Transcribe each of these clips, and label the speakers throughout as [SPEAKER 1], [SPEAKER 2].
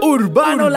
[SPEAKER 1] Urbano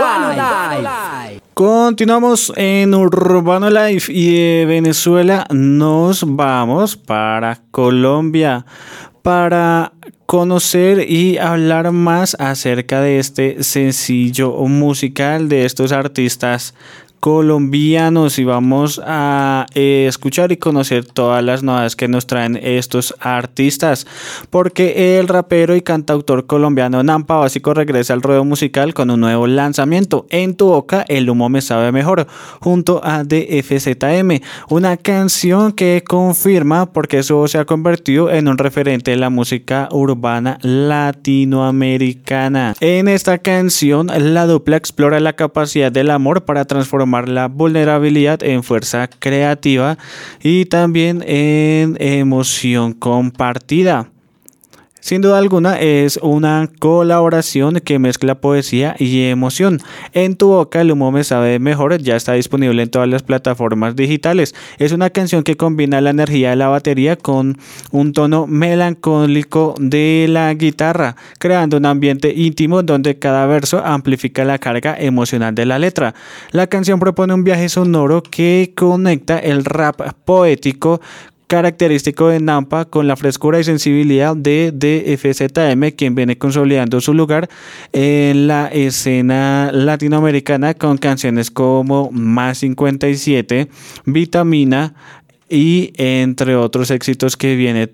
[SPEAKER 1] Live.
[SPEAKER 2] Continuamos en Urbano Live y de Venezuela nos vamos para Colombia para conocer y hablar más acerca de este sencillo musical de estos artistas colombianos, y vamos a escuchar y conocer todas las novedades que nos traen estos artistas, porque el rapero y cantautor colombiano Nampa Básico regresa al ruedo musical con un nuevo lanzamiento, En tu boca el humo me sabe mejor, junto a DFZM, una canción que confirma porque eso se ha convertido en un referente de la música urbana latinoamericana. En esta canción la dupla explora la capacidad del amor para transformar la vulnerabilidad en fuerza creativa y también en emoción compartida. Sin duda alguna es una colaboración que mezcla poesía y emoción. En tu boca el humo me sabe mejor ya está disponible en todas las plataformas digitales. Es una canción que combina la energía de la batería con un tono melancólico de la guitarra, creando un ambiente íntimo donde cada verso amplifica la carga emocional de la letra. La canción propone un viaje sonoro que conecta el rap poético característico de Nampa con la frescura y sensibilidad de DFZM, quien viene consolidando su lugar en la escena latinoamericana con canciones como Más 57, Vitamina y entre otros éxitos que viene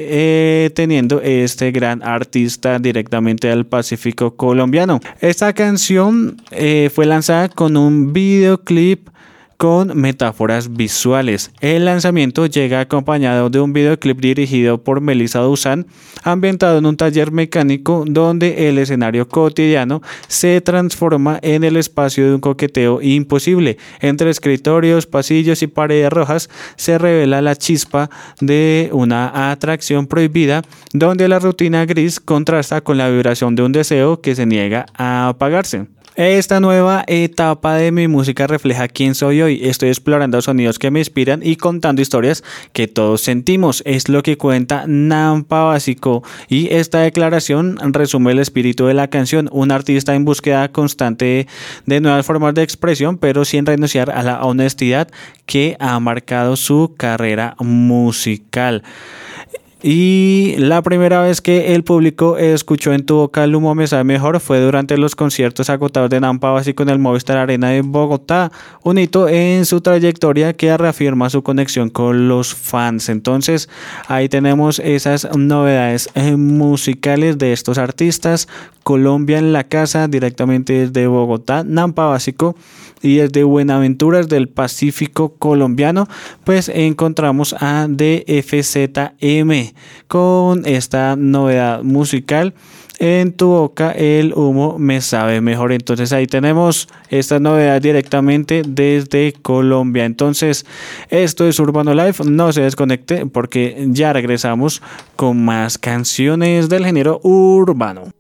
[SPEAKER 2] teniendo este gran artista directamente del Pacífico colombiano. Esta canción fue lanzada con un videoclip con metáforas visuales. El lanzamiento llega acompañado de un videoclip dirigido por Melissa Duzán, ambientado en un taller mecánico donde el escenario cotidiano se transforma en el espacio de un coqueteo imposible. Entre escritorios, pasillos y paredes rojas se revela la chispa de una atracción prohibida, donde la rutina gris contrasta con la vibración de un deseo que se niega a apagarse. Esta nueva etapa de mi música refleja quién soy hoy. Estoy explorando sonidos que me inspiran y contando historias que todos sentimos. Es lo que cuenta Nampa Básico, y esta declaración resume el espíritu de la canción. Un artista en búsqueda constante de nuevas formas de expresión, pero sin renunciar a la honestidad que ha marcado su carrera musical. Y la primera vez que el público escuchó En tu boca el humo me sabe mejor fue durante los conciertos agotados de Nampa Básico en el Movistar Arena de Bogotá, un hito en su trayectoria que reafirma su conexión con los fans. Entonces ahí tenemos esas novedades musicales de estos artistas. Colombia en la casa, directamente desde Bogotá, Nampa Básico, y desde Buenaventuras del Pacífico colombiano pues encontramos a DFZM con esta novedad musical, En tu boca el humo me sabe mejor. Entonces ahí tenemos esta novedad directamente desde Colombia. Entonces esto es Urbano Live, no se desconecte porque ya regresamos con más canciones del género urbano.